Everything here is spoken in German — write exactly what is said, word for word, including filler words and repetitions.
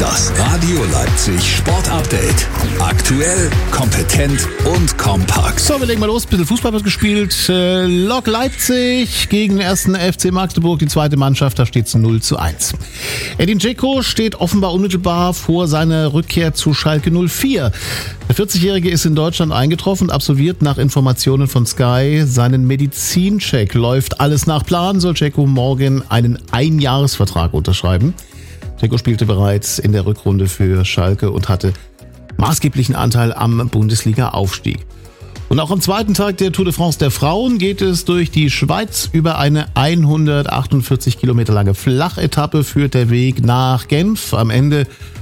Das Radio Leipzig Sport Update. Aktuell, kompetent und kompakt. So, wir legen mal los. Ein bisschen Fußball wird gespielt. Äh, Lok Leipzig gegen den ersten F C Magdeburg, die zweite Mannschaft, da steht es null zu eins. Edin Dzeko steht offenbar unmittelbar vor seiner Rückkehr zu Schalke null vier. Der vierzigjährige ist in Deutschland eingetroffen und absolviert nach Informationen von Sky seinen Medizincheck. Läuft alles nach Plan, soll Dzeko morgen einen Einjahresvertrag unterschreiben. Dzeko spielte bereits in der Rückrunde für Schalke und hatte maßgeblichen Anteil am Bundesliga-Aufstieg. Und auch am zweiten Tag der Tour de France der Frauen geht es durch die Schweiz. Über eine hundertachtundvierzig Kilometer lange Flachetappe führt der Weg nach Genf. Am Ende